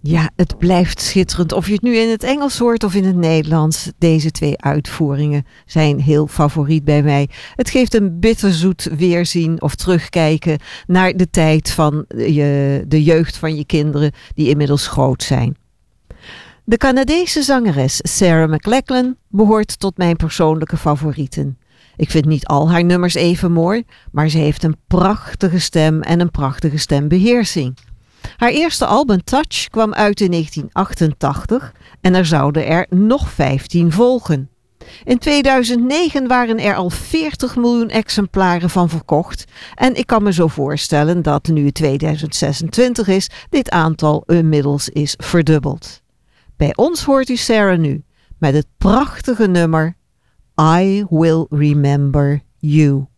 Ja, het blijft schitterend. Of je het nu in het Engels hoort of in het Nederlands. Deze twee uitvoeringen zijn heel favoriet bij mij. Het geeft een bitterzoet weerzien of terugkijken naar de tijd van de jeugd van je kinderen die inmiddels groot zijn. De Canadese zangeres Sarah McLachlan behoort tot mijn persoonlijke favorieten. Ik vind niet al haar nummers even mooi, maar ze heeft een prachtige stem en een prachtige stembeheersing. Haar eerste album Touch kwam uit in 1988 en er zouden er nog 15 volgen. In 2009 waren er al 40 miljoen exemplaren van verkocht en ik kan me zo voorstellen dat nu het 2026 is, dit aantal inmiddels is verdubbeld. Bij ons hoort u Sarah nu met het prachtige nummer I Will Remember You.